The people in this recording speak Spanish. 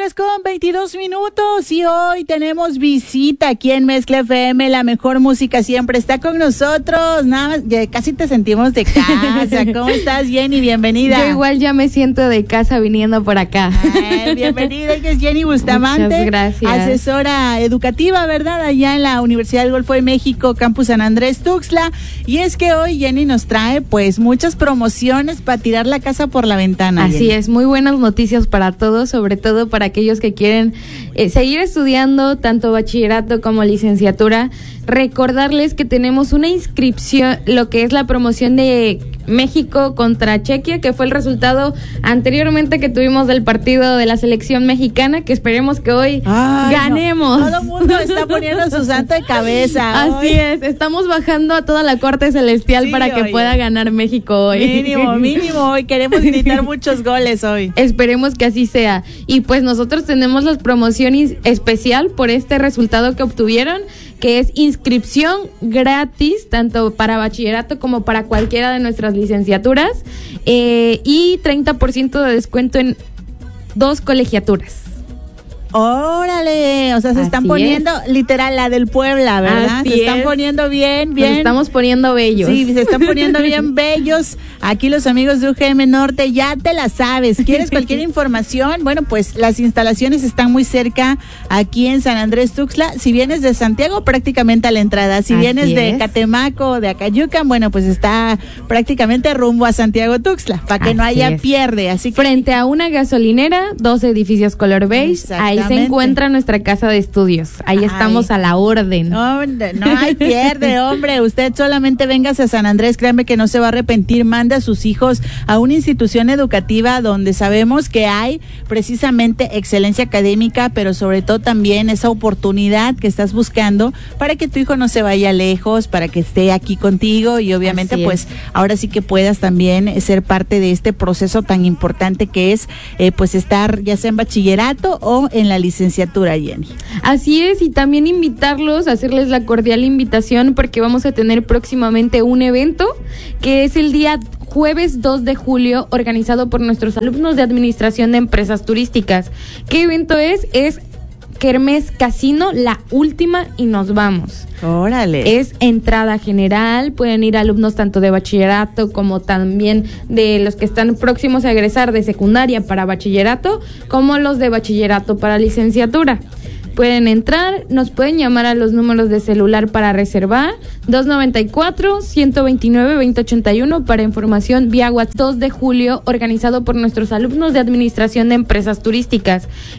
8:22 y hoy tenemos visita aquí en Mezcla FM. La mejor música siempre está con nosotros. Nada más, ya casi te sentimos de casa. ¿Cómo estás, Jenny? Bienvenida. Yo igual ya me siento de casa viniendo por acá. Bienvenida, ella es Jenny Bustamante. Muchas gracias. Asesora educativa, ¿verdad? Allá en la Universidad del Golfo de México, Campus San Andrés Tuxtla. Y es que hoy Jenny nos trae pues muchas promociones para tirar la casa por la ventana. Así Jenny. es, muy buenas noticias para todos, sobre todo para aquellos que quieren seguir estudiando tanto bachillerato como licenciatura. Recordarles que tenemos una inscripción, lo que es la promoción de México contra Chequia, que fue el resultado anteriormente que tuvimos del partido de la selección mexicana, que esperemos que hoy ganemos. No. Todo el mundo está poniendo su santo de cabeza. Así es, estamos bajando a toda la corte celestial para que pueda ganar México hoy. Mínimo, hoy queremos gritar muchos goles hoy. Esperemos que así sea. Y pues nosotros tenemos la promoción especial por este resultado que obtuvieron, que es inscripción gratis, tanto para bachillerato como para cualquiera de nuestras licenciaturas, y 30% de descuento en 2 colegiaturas. Órale, o sea, se están poniendo literal la del Puebla, ¿verdad? Así se están poniendo bien. Nos estamos poniendo bellos. Sí, se están poniendo bien bellos. Aquí los amigos de UGM Norte, ya te la sabes. ¿Quieres cualquier información? Bueno, pues las instalaciones están muy cerca aquí en San Andrés Tuxtla. Si vienes de Santiago, prácticamente a la entrada. Si vienes de Catemaco o de Acayucan, bueno, pues está prácticamente rumbo a Santiago Tuxtla, para que no haya pierde. Así que frente a una gasolinera, 2 edificios color beige, ahí se encuentra nuestra casa de estudios. Ahí estamos a la orden. No hay pierde, hombre. Usted solamente véngase a San Andrés, créanme que no se va a arrepentir. Mande a sus hijos a una institución educativa donde sabemos que hay precisamente excelencia académica, pero sobre todo también esa oportunidad que estás buscando para que tu hijo no se vaya lejos, para que esté aquí contigo y obviamente pues ahora sí que puedas también ser parte de este proceso tan importante que es pues estar ya sea en bachillerato o en la licenciatura, Jenny. Así es, y también invitarlos, hacerles la cordial invitación porque vamos a tener próximamente un evento que es el día jueves 2 de julio, organizado por nuestros alumnos de Administración de Empresas Turísticas. ¿Qué evento es? Es Kermés Casino, la última y nos vamos. Órale. Es entrada general, pueden ir alumnos tanto de bachillerato como también de los que están próximos a egresar de secundaria para bachillerato, como los de bachillerato para licenciatura. Pueden entrar, nos pueden llamar a los números de celular para reservar, 294-129-2081 para información vía WhatsApp. 2 de julio, organizado por nuestros alumnos de Administración de Empresas Turísticas.